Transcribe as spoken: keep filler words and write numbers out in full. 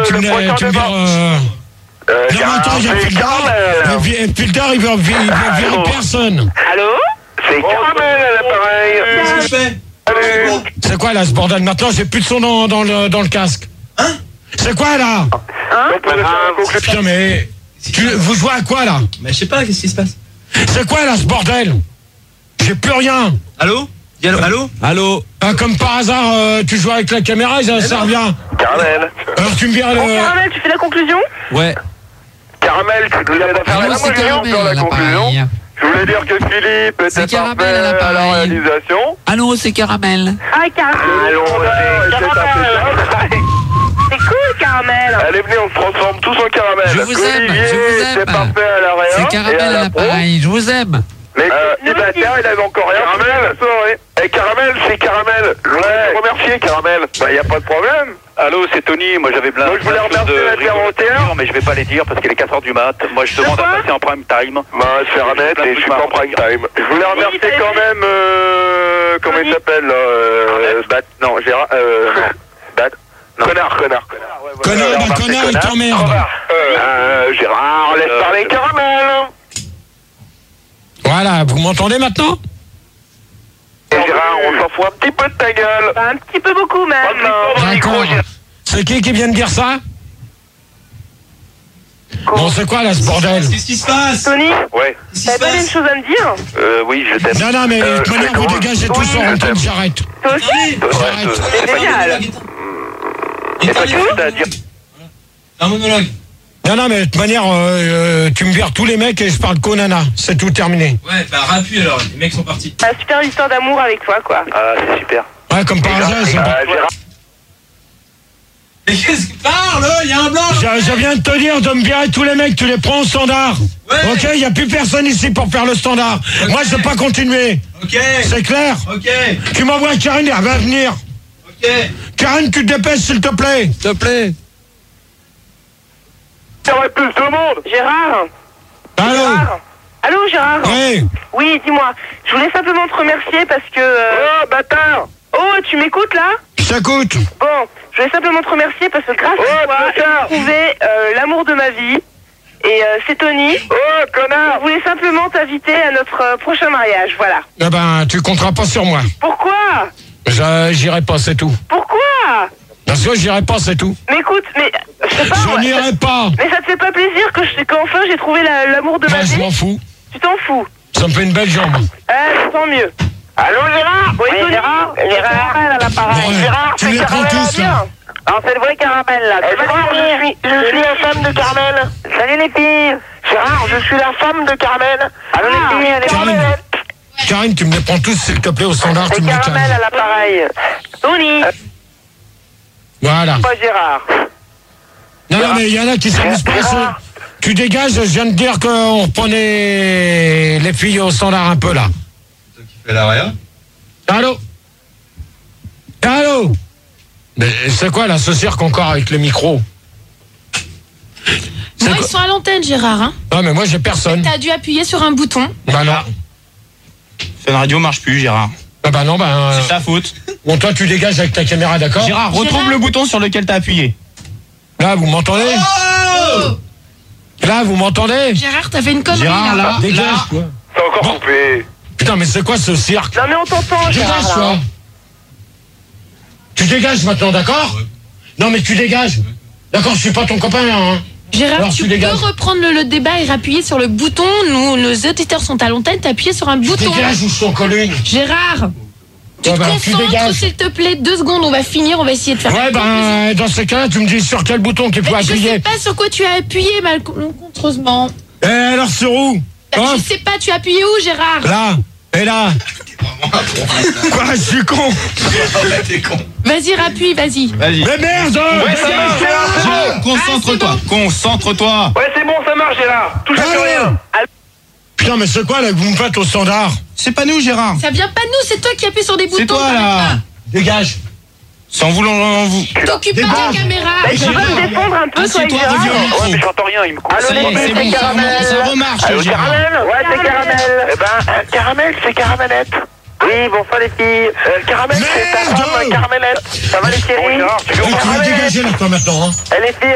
tu me le tu me vires, euh... Euh, Non, mais attends, il y a plus caramel. plus tard, il veut virer personne. Allô? C'est caramel à l'appareil. Qu'est-ce que je fais? Salut. C'est quoi là ce bordel? Maintenant j'ai plus de son dans, dans, le, dans le casque. Hein? C'est quoi là? Hein? On peut faire un conclusion. Putain mais... Tu, vous jouez à quoi là? Mais je sais pas, qu'est-ce qui se passe? C'est quoi là ce bordel? J'ai plus rien. Allô? Dis allô? Allô? Allô? Ah, comme par hasard, euh, tu joues avec la caméra et ça sert bien. Caramel. Alors tu me vires le... Bon, Caramel, tu fais la conclusion? Ouais. Caramel, tu voulais faire Allô, la c'est conclusion Caramel dans la à conclusion. l'appareil. Je voulais dire que Philippe était C'est Caramel parfait à à la l'appareil. réalisation. Allô, c'est Caramel. Ah, Caramel. Allons, c'est impeccable. C'est cool, Caramel. Allez, venez, on se transforme tous en caramel. Je vous aime, Olivier, je vous aime. c'est parfait à la réa. C'est Caramel et à à la pro. l'appareil, je vous aime. Mais euh, Nous il va aussi. terre, il avait encore rien. Caramel, et caramel, c'est caramel. Je voulais te remercier, caramel. Bah, y a pas de problème. Allô, c'est Tony. Moi, j'avais plein Moi, je voulais plein de remercier choses de l'interventeur. rigolo, mais je vais pas les dire parce qu'il est quatre heures du mat. Moi, je demande à quoi passer en prime time. Bah, se faire honnête, et je suis pas en prime time. Je voulais remercier t'avais quand fait- même, euh, comment il Tony. s'appelle, là, euh, Bat, non, Gérard, euh, Bat, non. Connard, connard. Connard, bah, Remercier connard, il Connard. t'emmerde. Euh, Gérard, laisse Euh, parler caramel. Voilà, vous m'entendez maintenant? Et Gérard, on s'en fout un petit peu de ta gueule. Bah, un petit peu beaucoup, même. D'accord. C'est qui qui vient de dire ça? Bon, c'est quoi là ce bordel? Qu'est-ce qui se passe? Tony, Ouais. Qu'est-ce qui se t'avais pas une passe? chose à me dire? Euh, oui, je t'aime. Non, non, mais Euh, de toute manière, c'est vous drôle. dégagez tous Oui, sur je l'antenne, t'aime. j'arrête. Toi aussi? J'arrête. C'est génial. Et toi, qu'est-ce que t'as à dire? Un monologue. Non, non, mais de toute manière, euh, euh, tu me vires tous les mecs et je parle qu'au nana. C'est tout terminé. Ouais, bah rappuie alors, les mecs sont partis. Ah, super histoire d'amour avec toi, quoi. Ah, c'est super. Ouais, comme par hasard, ils sont pas- Euh, Gérard, Mais qu'est-ce que parle? Il y a un blanc! Je, je viens de te dire de me virer tous les mecs, tu les prends au standard. Ouais. Ok, il n'y a plus personne ici pour faire le standard. Ok. Moi, je ne veux pas continuer. Ok! C'est clair? Ok! Tu m'envoies Karine, elle va venir. Ok! Karine, tu te dépêches, s'il te plaît. S'il te plaît. il y aurait plus de monde. Gérard? Allô? Gérard? Allô, Gérard? Oui. Oui, dis-moi. Je voulais simplement te remercier parce que... euh, Oh, bâtard. Oh, tu m'écoutes, là? Je t'écoute. Bon, je voulais simplement te remercier parce que grâce Oh, à toi, bâtard. j'ai trouvé euh, l'amour de ma vie. Et euh, c'est Tony. Oh, connard. Je voulais simplement t'inviter à notre euh, prochain mariage, voilà. Eh ben, tu compteras pas sur moi. Pourquoi? Je- J'irai pas, c'est tout. Pourquoi? Parce que j'irai pas, c'est tout. Mais écoute, mais... Je sais pas, Je moi, n'irai pas. mais ça te fait pas plaisir que je, qu'enfin j'ai trouvé la- l'amour de Moi, ma je vie? m'en fous. Tu t'en fous? Ça me fait une belle jambe. Euh, tant mieux. Allô, Gérard? Oui, Tony, Gérard. Gérard. à l'appareil. Bon, ouais. Gérard, Tu c'est les prends Caramel, tous, là. Non, c'est le vrai caramel, là. Eh, Gérard, je suis, je suis la femme de Carmel. Salut les filles. Gérard, je suis la femme de Carmel. Allô les filles, allez. Karine, Karine, tu me les prends tous, s'il te plaît, au standard, tu C'est me les caramel à calmes. l'appareil. Tony. Voilà. Pas Gérard. Non, non, mais il y en a qui s'amusent pas. Gérard. c'est- Tu dégages, je viens de dire qu'on reprenait les filles au standard un peu, là. Toi qui fais la réa? Allô? Allô? Mais c'est quoi, là, ce cirque encore avec les micros? Moi, quoi ils sont à l'antenne, Gérard. Hein. Non, mais moi, j'ai personne. T'as dû appuyer sur un bouton. Bah non. Fun Radio marche plus, Gérard. Ah bah non, bah... euh, C'est ta faute. Bon, toi, tu dégages avec ta caméra, d'accord? Gérard, retrouve Gérard. le bouton sur lequel t'as appuyé. Là, vous m'entendez? Oh! Là, vous m'entendez? Gérard, t'as fait une connerie, Gérard, là. là. Dégage, toi. C'est encore Bon. coupé. Putain, mais c'est quoi ce cirque? Non mais on t'entend, Gérard. Dégage, là, toi. hein. Tu dégages maintenant, d'accord? Non, mais tu dégages. D'accord, je suis pas ton copain, hein. Gérard, Alors, tu tu peux dégages. reprendre le, le débat et rappuyer sur le bouton. Nous, nos auditeurs sont à l'antenne, t'as appuyé sur un bouton. Dégage ou je t'en colle une. Gérard, tu Ouais, te bah, tu concentres, dégages. s'il te plaît. Deux secondes, on va finir, on va essayer de faire... Ouais, ben, dans ces cas-là, tu me dis sur quel bouton qu'il faut Mais je appuyer. sais pas sur quoi tu as appuyé, malencontreusement. Eh, alors, sur où? Je Hop, sais pas, tu as appuyé où, Gérard? là, et là. Quoi, je suis con. T'es con. Vas-y, rappuie, vas-y. Vas-y. Mais merde! Ouais, ça marche, Gérard, c'est bon. Concentre-toi. Concentre-toi. Ouais, c'est bon, ça marche, Gérard. Touche à plus Allô? rien. Putain, mais c'est quoi, là, que vous me faites au standard? C'est pas nous, Gérard. Ça vient pas de nous, c'est toi qui appuies sur des boutons. C'est toi, t'arrêtes là. Dégage. Sans vouloir vous. pas. T'occupes pas de la caméra. Eh, tu peux me défendre un peu, toi, Assieds-toi, Gérard? reviens au Ouais, mais micro. j'entends rien, il me coupe. Allô, Ça y les est, filles, c'est c'est bon, ça caramel. remarche, ça remarche, Allô, Gérard. Caramel? Ouais, c'est caramel. Eh ben, euh, caramel, c'est caramelette. Oui, bonsoir les filles. Euh, caramel, c'est ta Merde. femme, caramelette. Ça va les Bon, chéris? Gérard, tu veux Tu vas caramel? dégager, là, toi, maintenant, hein. Eh les filles,